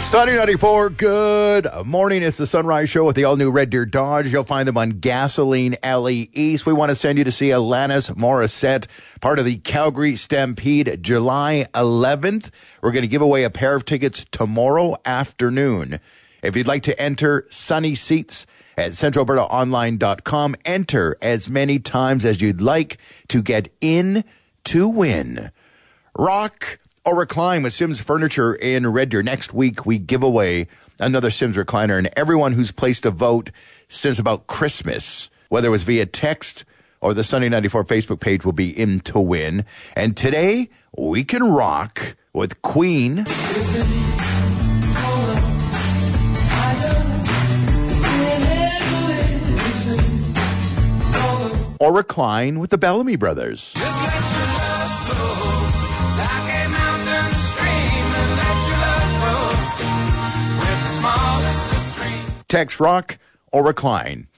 Sunny 94, good morning. It's the Sunrise Show with the all-new Red Deer Dodge. You'll find them on Gasoline Alley East. We want to send you to see Alanis Morissette, part of the Calgary Stampede, July 11th. We're going to give away a pair of tickets tomorrow afternoon. If you'd like to enter sunny seats at centralalbertaonline.com, enter as many times as you'd like to get in to win. Rock or recline with Sims Furniture in Red Deer. Next week, we give away another Sims recliner, and everyone who's placed a vote since about Christmas, whether it was via text or the Sunny 94 Facebook page, will be in to win. And today, we can rock with Queen or recline with the Bellamy Brothers. Just let your love flow like a mountain stream, and let your love grow with the smallest of dreams. Text rock or recline.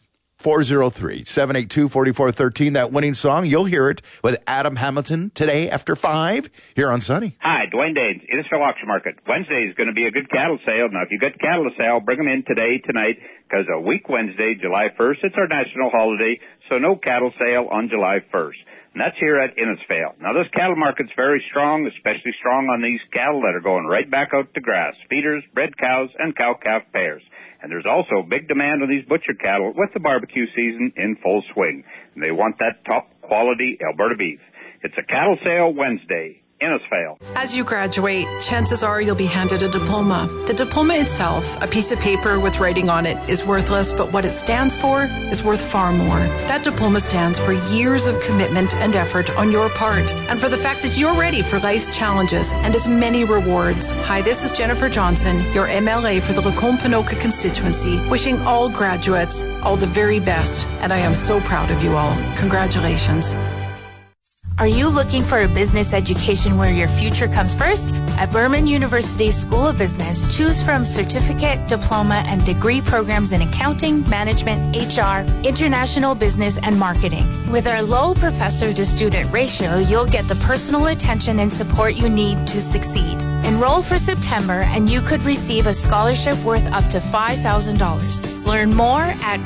403-782-4413. That winning song, you'll hear it with Adam Hamilton today after 5 here on Sunny. Hi, Dwayne Danes, Innisfil Auction Market. Wednesday is going to be a good cattle sale. Now, if you got cattle to sell, bring them in today, tonight, because a week Wednesday, July 1st, it's our national holiday, so no cattle sale on July 1st. And that's here at Innisfail. Now, this cattle market's very strong, especially strong on these cattle that are going right back out to grass, feeders, bred cows, and cow-calf pairs. And there's also big demand on these butcher cattle with the barbecue season in full swing. And they want that top-quality Alberta beef. It's a cattle sale Wednesday. Innisfail. As you graduate, chances are you'll be handed a diploma. The diploma itself, a piece of paper with writing on it, is worthless, but what it stands for is worth far more. That diploma stands for years of commitment and effort on your part, and for the fact that you're ready for life's challenges and its many rewards. Hi, this is Jennifer Johnson, your MLA for the Lacombe-Panoka constituency, wishing all graduates all the very best, and I am so proud of you all. Congratulations. Are you looking for a business education where your future comes first? At Burman University School of Business, choose from certificate, diploma, and degree programs in accounting, management, HR, international business, and marketing. With our low professor-to-student ratio, you'll get the personal attention and support you need to succeed. Enroll for September, and you could receive a scholarship worth up to $5,000. Learn more at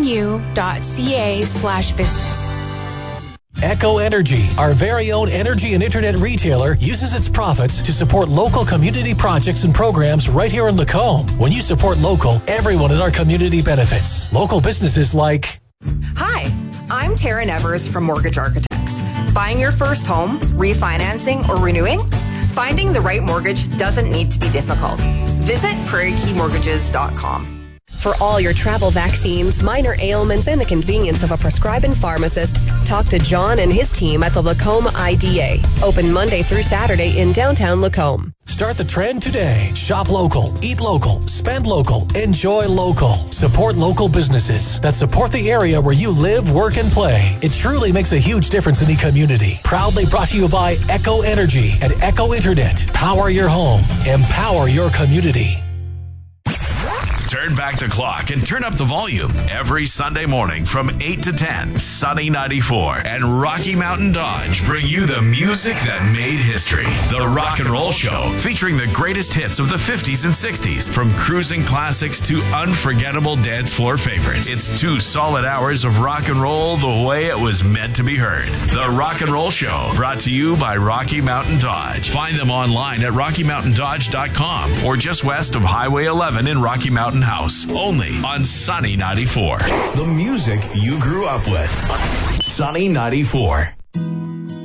burmanu.ca/business. Echo Energy, our very own energy and internet retailer, uses its profits to support local community projects and programs right here in Lacombe. When you support local, everyone in our community benefits. Local businesses like... Hi, I'm Taryn Evers from Mortgage Architects. Buying your first home, refinancing, or renewing? Finding the right mortgage doesn't need to be difficult. Visit prairiekeymortgages.com. For all your travel vaccines, minor ailments, and the convenience of a prescribing pharmacist, talk to John and his team at the Lacombe IDA. Open Monday through Saturday in downtown Lacombe. Start the trend today. Shop local, eat local, spend local, enjoy local. Support local businesses that support the area where you live, work, and play. It truly makes a huge difference in the community. Proudly brought to you by Echo Energy and Echo Internet. Power your home. Empower your community. Turn back the clock and turn up the volume every Sunday morning from 8 to 10. Sunny 94 and Rocky Mountain Dodge bring you the music that made history. The Rock and Roll Show, featuring the greatest hits of the 50s and 60s, from cruising classics to unforgettable dance floor favorites. It's 2 solid hours of rock and roll the way it was meant to be heard. The Rock and Roll Show, brought to you by Rocky Mountain Dodge. Find them online at RockyMountainDodge.com or just west of Highway 11 in Rocky Mountain House, only on Sunny 94. The music you grew up with. Sunny 94.